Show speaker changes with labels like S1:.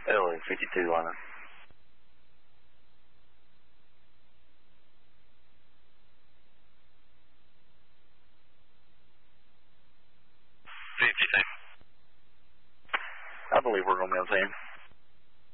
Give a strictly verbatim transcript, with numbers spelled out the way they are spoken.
S1: L A fifty-two line up.
S2: fifty-two.
S1: I believe we're going to be on the same.